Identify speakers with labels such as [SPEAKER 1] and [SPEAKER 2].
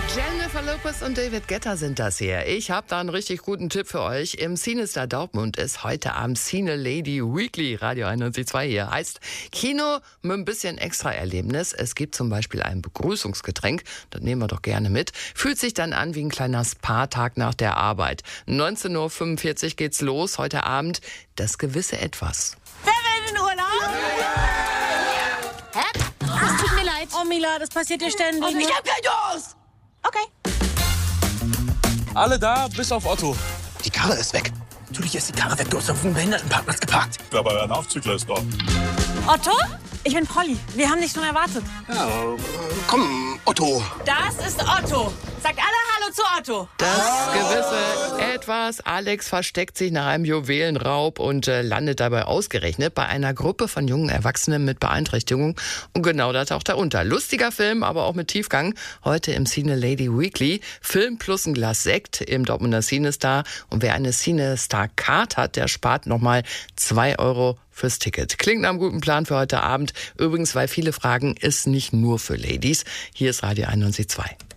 [SPEAKER 1] Jennifer Lopez und David Guetta sind das hier. Ich habe da einen richtig guten Tipp für euch. Im CineStar Dortmund ist heute Abend Cine Lady Weekly, Radio 91.2 hier. Heißt Kino mit ein bisschen extra Erlebnis. Es gibt zum Beispiel ein Begrüßungsgetränk, das nehmen wir doch gerne mit. Fühlt sich dann an wie ein kleiner Spa-Tag nach der Arbeit. 19.45 Uhr geht's los, heute Abend das gewisse Etwas.
[SPEAKER 2] Wer will in den Urlaub? Hä? Es tut mir leid. Oh, Mila, das passiert dir ständig.
[SPEAKER 3] Und ich hab kein Durst.
[SPEAKER 2] Okay.
[SPEAKER 4] Alle da, bis auf Otto.
[SPEAKER 5] Die Karre ist weg. Natürlich ist die Karre weg. Du hast auf dem Behindertenparkplatz geparkt.
[SPEAKER 6] Aber ein Aufzügler ist da.
[SPEAKER 2] Otto? Ich bin Polly. Wir haben dich schon erwartet.
[SPEAKER 5] Ja, komm, Otto.
[SPEAKER 2] Das ist Otto. Sagt alle Hallo zu Otto.
[SPEAKER 1] Das gewisse Etwas. Alex versteckt sich nach einem Juwelenraub und landet dabei ausgerechnet bei einer Gruppe von jungen Erwachsenen mit Beeinträchtigung. Und genau da taucht er unter. Lustiger Film, aber auch mit Tiefgang. Heute im Cine Lady Weekly. Film plus ein Glas Sekt im Dortmunder CineStar. Und wer eine CineStar-Card hat, der spart nochmal 2 € fürs Ticket. Klingt nach einem guten Plan für heute Abend. Übrigens, weil viele fragen, ist nicht nur für Ladies. Hier ist Radio 91.2.